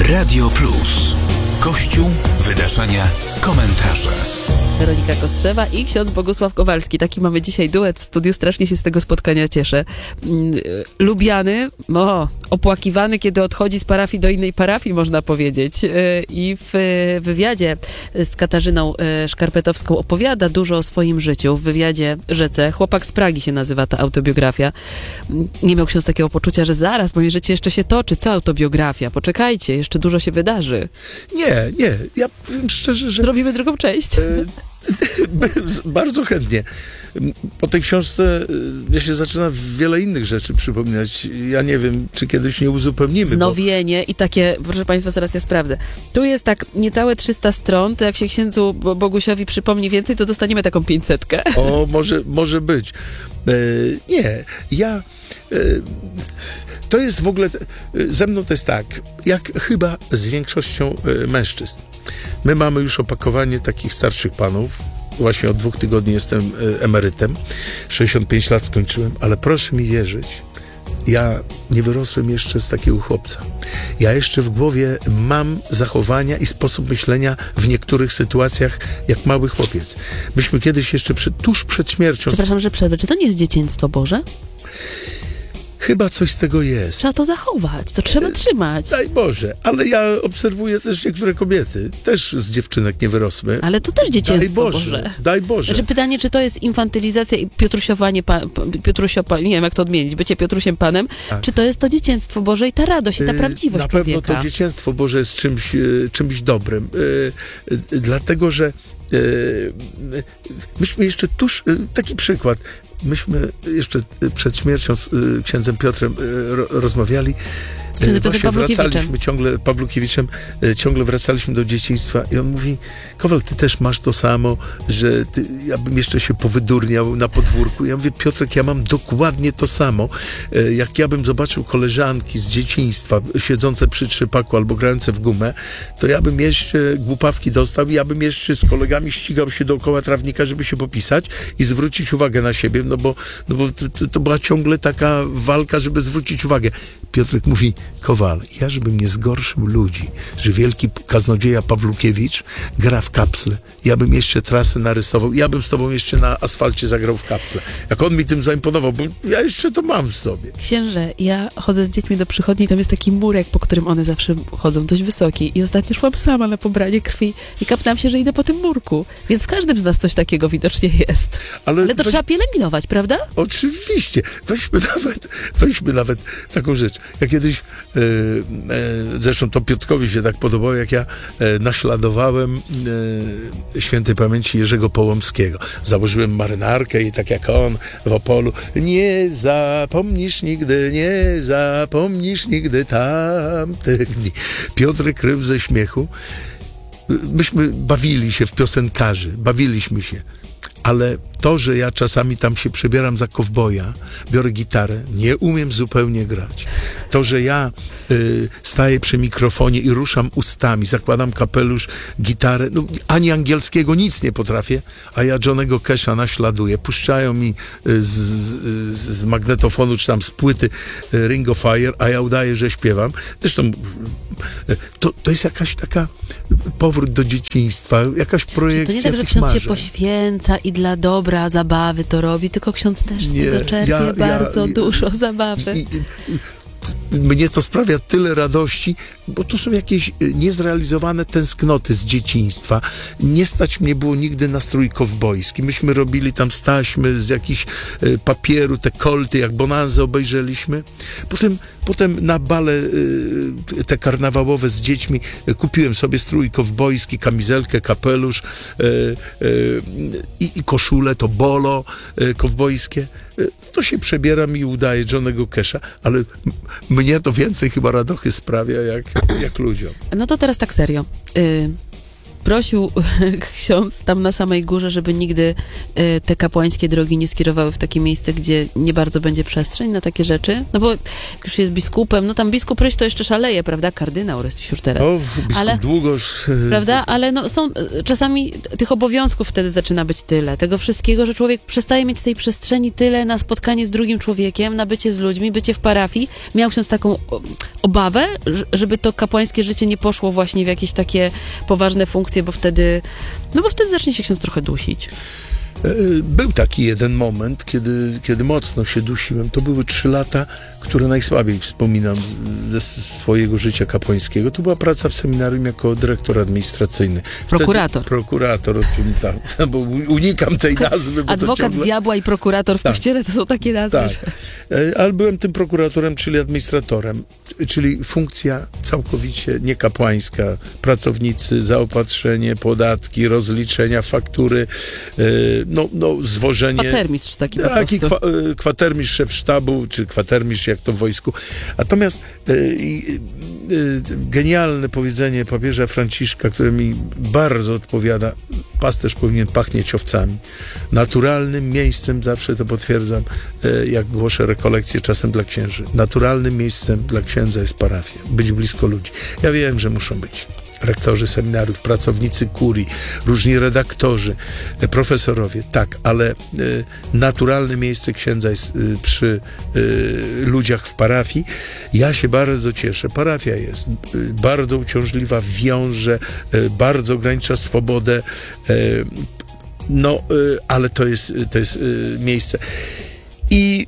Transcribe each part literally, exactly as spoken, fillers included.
Radio Plus. Kościół, wydarzenia, komentarze. Weronika Kostrzewa i ksiądz Bogusław Kowalski. Taki mamy dzisiaj duet w studiu. Strasznie się z tego spotkania cieszę. Lubiany, o, opłakiwany, kiedy odchodzi z parafii do innej parafii, można powiedzieć. I w wywiadzie z Katarzyną Szkarpetowską opowiada dużo o swoim życiu. W wywiadzie Rzece. Chłopak z Pragi się nazywa ta autobiografia. Nie miał ksiądz takiego poczucia, że zaraz, moje życie jeszcze się toczy. Co autobiografia? Poczekajcie, jeszcze dużo się wydarzy. Nie, nie. Ja powiem szczerze, że... Zrobimy drugą część. E, bardzo chętnie. Po tej książce ja się zaczyna wiele innych rzeczy przypominać. Ja nie wiem, czy kiedyś nie uzupełnimy. Znowienie bo... i takie, proszę Państwa, zaraz ja sprawdzę. Tu jest tak niecałe trzysta stron, to jak się księdzu Bogusiowi przypomni więcej, to dostaniemy taką pięćsetkę. O, może, może być. E, nie, ja... E, to jest w ogóle... Ze mną to jest tak, jak chyba z większością e, mężczyzn. My mamy już opakowanie takich starszych panów. Właśnie od dwóch tygodni jestem emerytem. sześćdziesiąt pięć lat skończyłem, ale proszę mi wierzyć, ja nie wyrosłem jeszcze z takiego chłopca. Ja jeszcze w głowie mam zachowania i sposób myślenia w niektórych sytuacjach jak mały chłopiec. Myśmy kiedyś jeszcze przed, tuż przed śmiercią... Przepraszam, że przerwę. Czy to nie jest dzieciństwo Boże? Chyba coś z tego jest. Trzeba to zachować, to trzeba trzymać. Daj Boże, ale ja obserwuję też niektóre kobiety, też z dziewczynek nie wyrosły. Ale to też dzieciństwo daj Boże, Boże. Daj Boże. Znaczy pytanie, czy to jest infantylizacja i piotrusiowanie, pa, Piotrusio, nie wiem jak to odmienić, bycie Piotrusiem Panem, tak. Czy to jest to dzieciństwo Boże i ta radość i ta prawdziwość Na człowieka? pewno to dzieciństwo Boże jest czymś, czymś dobrym. Dlatego, że myśmy jeszcze tuż, taki przykład, myśmy jeszcze przed śmiercią z księdzem Piotrem rozmawiali. Z księdzem Piotrem Pawłukiewiczem. Wracaliśmy ciągle, Pawłukiewiczem, ciągle wracaliśmy do dzieciństwa i on mówi, Kowal, ty też masz to samo, że ty, ja bym jeszcze się powydurniał na podwórku. Ja mówię, Piotrek, ja mam dokładnie to samo. Jak ja bym zobaczył koleżanki z dzieciństwa siedzące przy trzypaku albo grające w gumę, to ja bym jeszcze głupawki dostał i ja bym jeszcze z kolegami ścigał się dookoła trawnika, żeby się popisać i zwrócić uwagę na siebie, no bo, no bo to, to była ciągle taka walka, żeby zwrócić uwagę. Piotrek mówi, Kowal, ja żebym nie zgorszył ludzi, że wielki kaznodzieja Pawłukiewicz gra w kapsle. Ja bym jeszcze trasę narysował, ja bym z tobą jeszcze na asfalcie zagrał w kapsle. Jak on mi tym zaimponował, bo ja jeszcze to mam w sobie. Księże, ja chodzę z dziećmi do przychodni i tam jest taki murek, po którym one zawsze chodzą, dość wysoki. I ostatnio szłam sama na pobranie krwi i kapnęłam się, że idę po tym murku. Więc w każdym z nas coś takiego widocznie jest. Ale, Ale to weź... trzeba pielęgnować, prawda? Oczywiście. Weźmy nawet, weźmy nawet taką rzecz. Ja kiedyś, e, e, zresztą to Piotrkowi się tak podobało, jak ja e, naśladowałem e, świętej pamięci Jerzego Połomskiego. Założyłem marynarkę i tak jak on w Opolu, nie zapomnisz nigdy, nie zapomnisz nigdy tamtych dni. Piotrek krył ze śmiechu. Myśmy bawili się w piosenkarzy, bawiliśmy się. Ale to, że ja czasami tam się przebieram za kowboja, biorę gitarę, nie umiem zupełnie grać. To, że ja y, staję przy mikrofonie i ruszam ustami, zakładam kapelusz, gitarę, no, ani angielskiego nic nie potrafię, a ja Johnnego Casha naśladuję. Puszczają mi y, z, z, z magnetofonu, czy tam z płyty y, Ring of Fire, a ja udaję, że śpiewam. Zresztą y, to, to jest jakaś taka powrót do dzieciństwa, jakaś projekcja. Czyli to nie tak, że ksiądz marzeń się poświęca i dla dobra zabawy to robi, tylko ksiądz też z tego czerpie ja, bardzo ja, dużo zabawy. I, i, mnie to sprawia tyle radości, bo tu są jakieś niezrealizowane tęsknoty z dzieciństwa. Nie stać mnie było nigdy na strój kowbojski. Myśmy robili tam z taśmy, z jakichś papieru, te kolty, jak Bonanzę obejrzeliśmy. Potem, potem na bale te karnawałowe z dziećmi kupiłem sobie strój kowbojski, kamizelkę, kapelusz i, i koszulę, to bolo kowbojskie. To się przebieram i udaję Johnnego Casha, ale m- mnie to więcej chyba radochy sprawia jak, jak ludziom. No to teraz tak serio. Y- prosił ksiądz tam na samej górze, żeby nigdy y, te kapłańskie drogi nie skierowały w takie miejsce, gdzie nie bardzo będzie przestrzeń na takie rzeczy. No bo jak już jest biskupem, no tam biskup Ryś to jeszcze szaleje, prawda? Kardynał jest już teraz. O, biskup Ale- Długosz. Prawda? Ale no są y, czasami tych obowiązków wtedy zaczyna być tyle. Tego wszystkiego, że człowiek przestaje mieć tej przestrzeni tyle na spotkanie z drugim człowiekiem, na bycie z ludźmi, bycie w parafii. Miał ksiądz taką o, obawę, ż- żeby to kapłańskie życie nie poszło właśnie w jakieś takie poważne funkcje, bo wtedy, no bo wtedy zacznie się ksiądz trochę dusić. Był taki jeden moment, kiedy, kiedy mocno się dusiłem. To były trzy lata, które najsłabiej wspominam ze swojego życia kapłańskiego. To była praca w seminarium jako dyrektor administracyjny. Wtedy Prokurator. Prokurator, o czym tak, bo unikam tej nazwy. Bo to Adwokat ciągle... z diabła i prokurator w Tak. kościele to są takie nazwy. Tak, że- E, ale byłem tym prokuratorem, czyli administratorem, czyli funkcja całkowicie niekapłańska. Pracownicy, zaopatrzenie, podatki, rozliczenia, faktury, e, no, no zwożenie. Kwatermistrz taki po Taki prostu. kwa, e, kwatermistrz szef sztabu, czy kwatermistrz jak to w wojsku. Natomiast e, i, e, genialne powiedzenie papieża Franciszka, które mi bardzo odpowiada, pasterz powinien pachnieć owcami. Naturalnym miejscem, zawsze to potwierdzam, e, jak głoszę rekolekcje czasem dla księży, naturalnym miejscem dla księdza jest parafia. Być blisko ludzi. Ja wiem, że muszą być rektorzy seminariów, pracownicy kurii, różni redaktorzy, e, profesorowie, tak, ale e, naturalne miejsce księdza jest e, przy e, ludziach w parafii. Ja się bardzo cieszę. Parafia jest e, bardzo uciążliwa, wiąże, e, bardzo ogranicza swobodę, e, no, e, ale to jest, to jest e, miejsce. I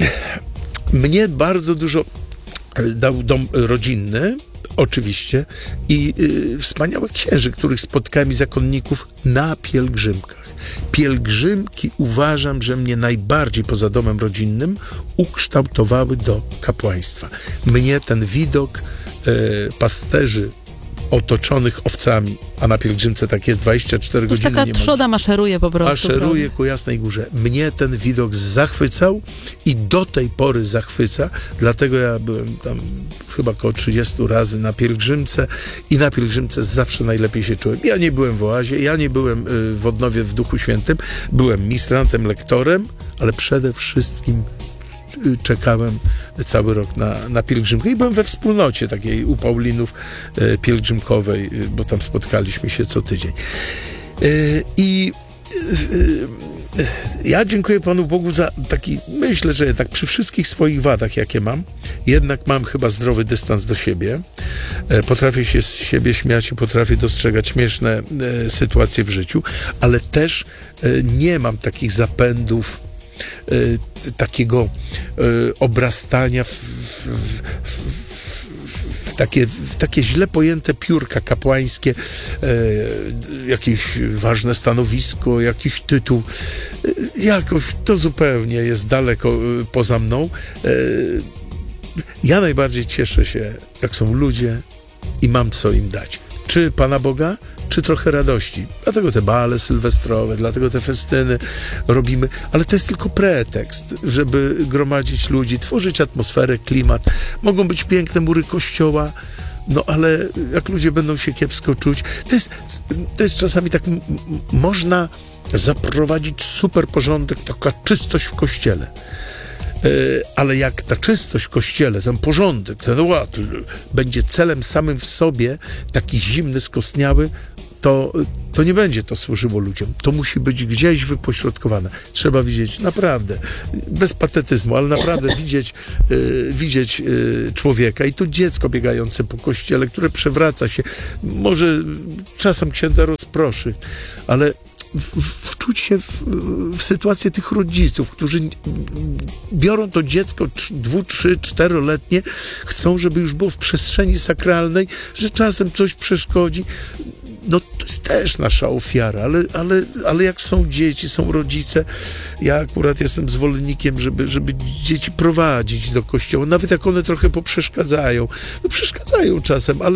mnie bardzo dużo dał dom rodzinny, oczywiście, i y, wspaniałych księży, których spotkałem, i zakonników na pielgrzymkach. Pielgrzymki uważam, że mnie najbardziej poza domem rodzinnym ukształtowały do kapłaństwa. Mnie ten widok y, pasterzy otoczonych owcami, a na pielgrzymce tak jest dwadzieścia cztery To już godziny taka niemalże. trzoda maszeruje po prostu. Maszeruje prawda? ku Jasnej Górze. Mnie ten widok zachwycał i do tej pory zachwyca, dlatego ja byłem tam chyba około trzydziestu razy na pielgrzymce i na pielgrzymce zawsze najlepiej się czułem. Ja nie byłem w oazie, ja nie byłem y, w Odnowie w Duchu Świętym, byłem ministrantem, lektorem, ale przede wszystkim y, czekałem cały rok na, na pielgrzymkę i byłem we wspólnocie takiej u Paulinów y, pielgrzymkowej, y, bo tam spotkaliśmy się co tydzień. Y, I y, y, ja dziękuję Panu Bogu za taki, myślę, że tak przy wszystkich swoich wadach, jakie mam, jednak mam chyba zdrowy dystans do siebie. E, Potrafię się z siebie śmiać i potrafię dostrzegać śmieszne e, sytuacje w życiu, ale też e, nie mam takich zapędów, e, t- takiego e, obrastania w, w, w, w takie, w takie źle pojęte piórka kapłańskie, e, jakieś ważne stanowisko, jakiś tytuł. E, jakoś to zupełnie jest daleko e, poza mną. E, ja najbardziej cieszę się, jak są ludzie i mam co im dać. Czy Pana Boga, czy trochę radości. Dlatego te bale sylwestrowe, dlatego te festyny robimy, ale to jest tylko pretekst, żeby gromadzić ludzi, tworzyć atmosferę, klimat. Mogą być piękne mury kościoła, no ale jak ludzie będą się kiepsko czuć, to jest, to jest czasami tak, m- m- można zaprowadzić super porządek, taka czystość w kościele. E, Ale jak ta czystość w kościele, ten porządek, ten ład będzie celem samym w sobie, taki zimny, skostniały, to, to nie będzie to służyło ludziom. To musi być gdzieś wypośrodkowane. Trzeba widzieć, naprawdę, bez patetyzmu, ale naprawdę widzieć, y, widzieć y, człowieka. I tu dziecko biegające po kościele, które przewraca się. Może czasem księdza rozproszy, ale w, w, wczuć się w, w sytuację tych rodziców, którzy biorą to dziecko trz- dwu, trzy, czteroletnie, chcą, żeby już było w przestrzeni sakralnej, że czasem coś przeszkodzi. No to jest też nasza ofiara, ale, ale, ale jak są dzieci, są rodzice, ja akurat jestem zwolennikiem, żeby, żeby dzieci prowadzić do kościoła, nawet jak one trochę poprzeszkadzają. No przeszkadzają czasem, ale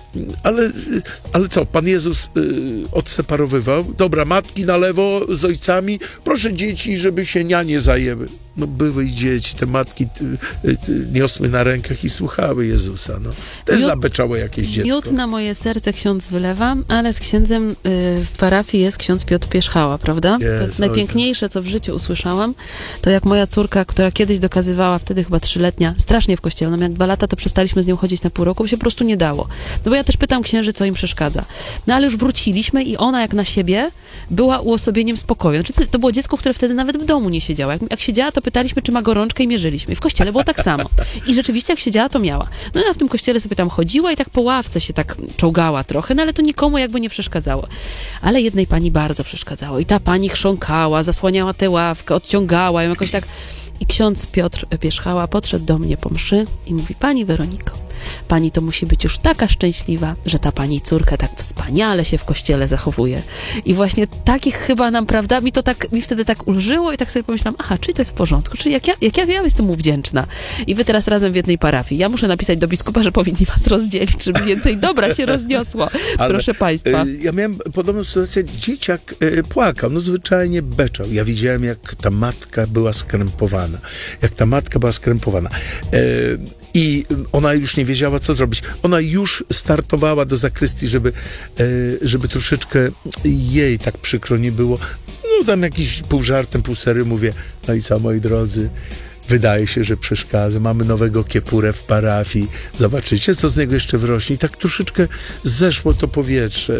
ale, ale co, Pan Jezus y, odseparowywał? Dobra, matki na lewo z ojcami, proszę dzieci, żeby się nianie zajęły. No były i dzieci, te matki y, y, y, niosły na rękach i słuchały Jezusa. No. Też Miód- zabeczało jakieś dziecko. Miód na moje serce ksiądz wylewa, ale z księdzem y, w parafii jest ksiądz Piotr Pierzchała, prawda? Jest, to jest oj, najpiękniejsze, co w życiu usłyszałam. To jak moja córka, która kiedyś dokazywała, wtedy chyba trzyletnia, strasznie w kościele, no jak dwa lata, to przestaliśmy z nią chodzić na pół roku, bo się po prostu nie dało. No bo ja też pytam księży, co im przeszkadza. No ale już wróciliśmy i ona jak na siebie była uosobieniem spokoju. Znaczy, to było dziecko, które wtedy nawet w domu nie siedziało. Jak, jak siedziała, to pytaliśmy, czy ma gorączkę i mierzyliśmy. I w kościele było tak samo. I rzeczywiście jak siedziała, to miała. No ja w tym kościele sobie tam chodziła i tak po ławce się tak czołgała trochę, no ale to nikomu jakby nie przeszkadzało. Ale jednej pani bardzo przeszkadzało. I ta pani chrząkała, zasłaniała tę ławkę, odciągała ją jakoś tak. I ksiądz Piotr Pierzchała podszedł do mnie po mszy i mówi: pani Weroniko, pani to musi być już taka szczęśliwa, że ta pani córka tak wspaniale się w kościele zachowuje. I właśnie takich chyba nam, prawda, mi to tak, mi wtedy tak ulżyło i tak sobie pomyślałam, aha, czyli to jest w porządku, czyli jak ja, jak ja, ja jestem mu wdzięczna. I wy teraz razem w jednej parafii. Ja muszę napisać do biskupa, że powinni was rozdzielić, żeby więcej dobra się rozniosło. Ale, Proszę państwa. y, Ja miałem podobną sytuację, dzieciak y, płakał, no zwyczajnie beczał. Ja widziałem, jak ta matka była skrępowana. Jak ta matka była skrępowana. Y, I ona już nie wiedziała, co zrobić. Ona już startowała do zakrystii, żeby, e, żeby troszeczkę jej tak przykro nie było. No tam jakiś pół żartem, pół serio mówię: no i co, moi drodzy, wydaje się, że przeszkadza. Mamy nowego kiepurę w parafii. Zobaczycie, co z niego jeszcze wyrośnie. I tak troszeczkę zeszło to powietrze.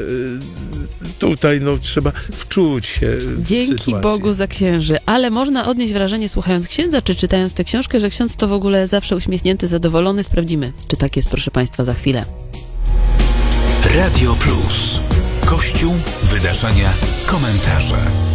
E, Tutaj no trzeba wczuć się w Dzięki sytuację. Bogu za księży, ale można odnieść wrażenie, słuchając księdza, czy czytając tę książkę, że ksiądz to w ogóle zawsze uśmiechnięty, zadowolony. Sprawdzimy, czy tak jest, proszę państwa, za chwilę. Radio Plus. Kościół, wydarzenia, komentarze.